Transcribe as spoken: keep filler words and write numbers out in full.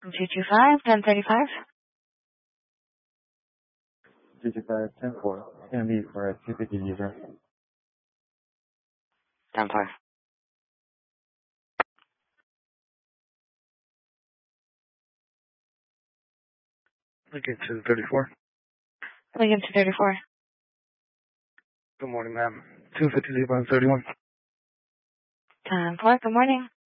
two two five, ten thirty-five. two two five, ten four. Can be for a two fifty user. ten five. Lincoln two thirty-four. Lincoln two thirty-four. Good morning, ma'am. two fifty, thirty-one. ten four, good morning.